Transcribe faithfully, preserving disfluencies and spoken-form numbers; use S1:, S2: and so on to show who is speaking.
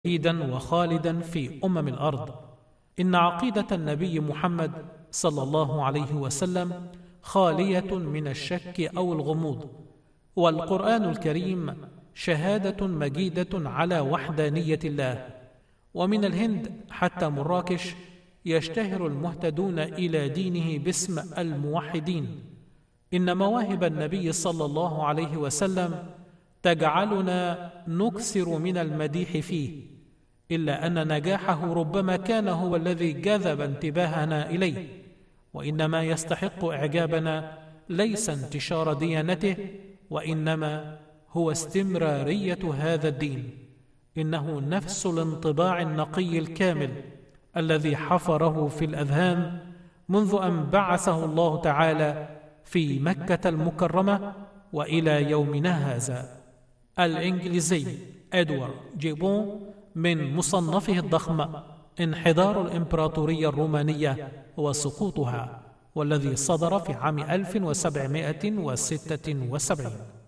S1: فريدا وخالدا في أمم الأرض. إن عقيدة النبي محمد صلى الله عليه وسلم خالية من الشك أو الغموض، والقرآن الكريم شهادة مجيدة على وحدانية الله. ومن الهند حتى مراكش يشتهر المهتدون إلى دينه باسم الموحدين. إن مواهب النبي صلى الله عليه وسلم تجعلنا نكثر من المديح فيه، إلا أن نجاحه ربما كان هو الذي جذب انتباهنا إليه، وإنما يستحق إعجابنا ليس انتشار ديانته، وإنما هو استمرارية هذا الدين. إنه نفس الانطباع النقي الكامل الذي حفره في الأذهان منذ أن بعثه الله تعالى في مكة المكرمة وإلى يومنا هذا. الإنجليزي إدوارد جيبون من مصنفه الضخم انحدار الإمبراطورية الرومانية وسقوطها، والذي صدر في عام ألف وسبعمائة وستة وسبعين.